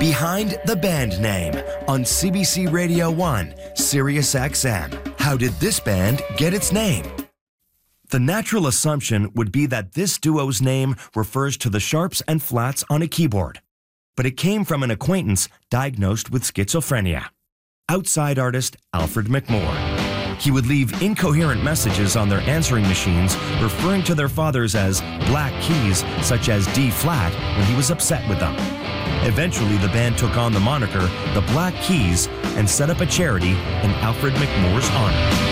Behind the Band Name on CBC Radio 1, Sirius XM. How did this band get its name? The natural assumption would be that this duo's name refers to the sharps and flats on a keyboard, but it came from an acquaintance diagnosed with schizophrenia. Outside artist Alfred McMore. He would leave incoherent messages on their answering machines referring to their fathers as black keys such as D flat when he was upset with them. Eventually, the band took on the moniker The Black Keys and set up a charity in Alfred McMore's honor.